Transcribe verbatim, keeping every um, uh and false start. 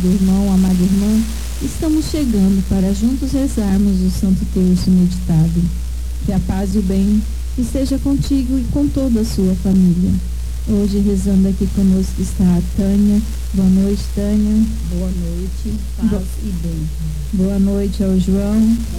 Irmão, amada irmã, estamos chegando para juntos rezarmos o Santo Terço meditado. Que a paz e o bem esteja contigo e com toda a sua família. Hoje rezando aqui conosco está a Tânia. Boa noite, Tânia. Boa noite, paz Bo- e bem. Boa noite ao João.